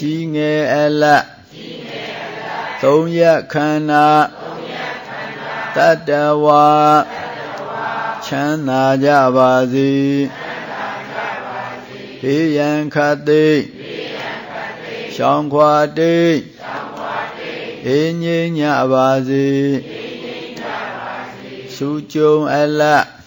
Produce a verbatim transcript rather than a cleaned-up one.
ကြီးငယ်အလတ်သုံးရခန္ဓာတတ္တဝါချမ်းသာကြပါစေဘေးရန်ခတ်သိမ်းရှောင်ခွာတိတ်အေးငြိမ်းကြပါစေစုကြုံအလတ်